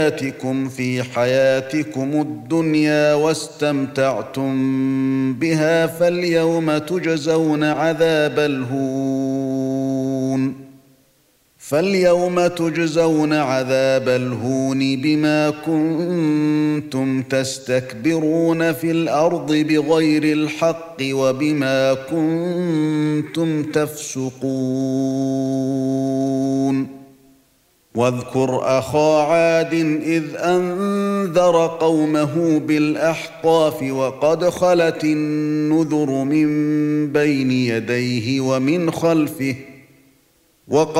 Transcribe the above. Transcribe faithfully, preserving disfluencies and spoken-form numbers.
آتِكُمْ فِي حَيَاتِكُمُ الدُّنْيَا وَاسْتَمْتَعْتُمْ بِهَا فَالْيَوْمَ تُجْزَوْنَ عَذَابَ الْهُونِ فَالْيَوْمَ تُجْزَوْنَ عَذَابَ الْهُونِ بِمَا كُنتُمْ تَسْتَكْبِرُونَ فِي الْأَرْضِ بِغَيْرِ الْحَقِّ وَبِمَا كُنتُمْ تَفْسُقُونَ واذكر أخا عاد إذ أنذر قومه بالأحقاف وقد خلت النذر من بين يديه ومن خلفه وقد